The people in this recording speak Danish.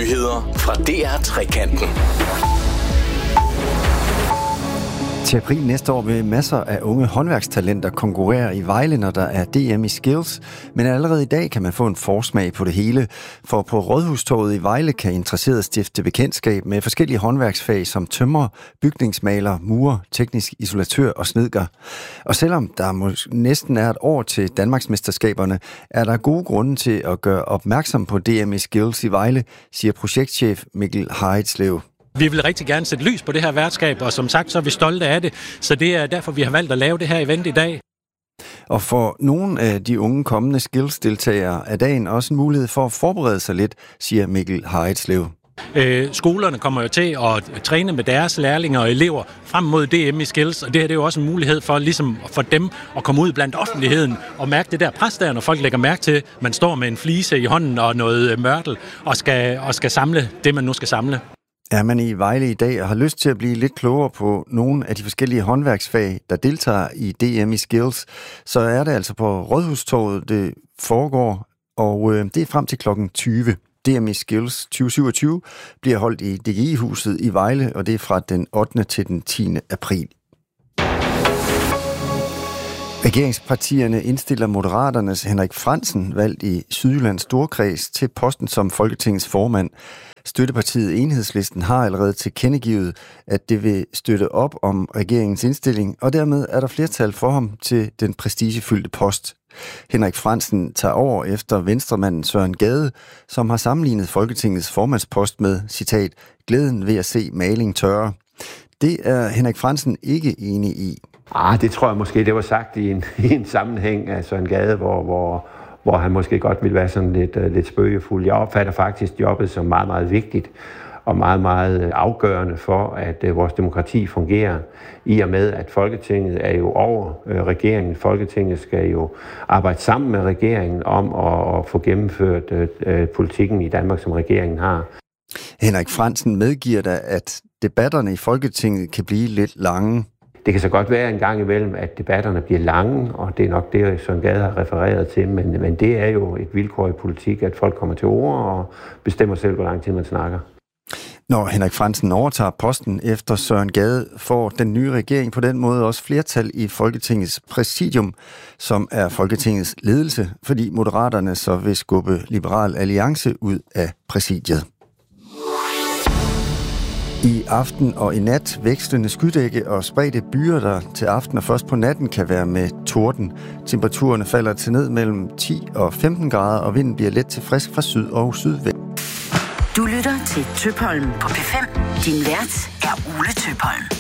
Nyheder fra DR Trekanten. Til april næste år vil masser af unge håndværkstalenter konkurrere i Vejle, når der er DM i Skills. Men allerede i dag kan man få en forsmag på det hele. For på Rådhustorvet i Vejle kan interesserede stifte bekendtskab med forskellige håndværksfag som tømrer, bygningsmaler, murer, teknisk isolatør og snedker. Og selvom der næsten er et år til Danmarksmesterskaberne, er der gode grunde til at gøre opmærksom på DM i Skills i Vejle, siger projektchef Mikkel Harridslev. Vi vil rigtig gerne sætte lys på det her værtskab, og som sagt, så er vi stolte af det. Så det er derfor, vi har valgt at lave det her event i dag. Og for nogle af de unge kommende skills-deltagere er dagen også en mulighed for at forberede sig lidt, siger Mikkel Harridslev. Skolerne kommer jo til at træne med deres lærlinge og elever frem mod DM i Skills, og det her det er jo også en mulighed for, ligesom for dem at komme ud blandt offentligheden og mærke det der pres der, når folk lægger mærke til, at man står med en flise i hånden og noget mørtel og skal samle det, man nu skal samle. Er man i Vejle i dag og har lyst til at blive lidt klogere på nogle af de forskellige håndværksfag, der deltager i DM i Skills, så er det altså på Rådhustorvet, det foregår, og det er frem til klokken 20. DM i Skills 2027 bliver holdt i DGI-huset i Vejle, og det er fra den 8. til den 10. april. Regeringspartierne indstiller Moderaternes Henrik Frandsen, valgt i Sydjyllands Storkreds, til posten som Folketingets formand. Støttepartiet Enhedslisten har allerede tilkendegivet, at det vil støtte op om regeringens indstilling, og dermed er der flertal for ham til den prestigefyldte post. Henrik Frandsen tager over efter venstremanden Søren Gade, som har sammenlignet Folketingets formandspost med, citat, glæden ved at se maling tørre. Det er Henrik Frandsen ikke enig i. Det tror jeg måske, det var sagt i en sammenhæng af Søren Gade, hvor han måske godt ville være sådan lidt spøgefuld. Jeg opfatter faktisk jobbet som meget, meget vigtigt og meget, meget afgørende for, at vores demokrati fungerer, i og med, at Folketinget er jo over regeringen. Folketinget skal jo arbejde sammen med regeringen om at få gennemført politikken i Danmark, som regeringen har. Henrik Frandsen medgiver da, at debatterne i Folketinget kan blive lidt lange. Det kan så godt være en gang imellem, at debatterne bliver lange, og det er nok det, Søren Gade har refereret til, men det er jo et vilkår i politik, at folk kommer til ord og bestemmer selv, hvor lang tid man snakker. Når Henrik Frandsen overtager posten efter Søren Gade, får den nye regering på den måde også flertal i Folketingets præsidium, som er Folketingets ledelse, fordi Moderaterne så vil skubbe Liberal Alliance ud af præsidiet. I aften og i nat vekslende skydække og spredte byer, der til aften og først på natten kan være med torden. Temperaturerne falder til ned mellem 10 og 15 grader, og vinden bliver let til frisk fra syd og sydvest. Du lytter til Tøpholm på P5. Din vært er Ole Tøpholm.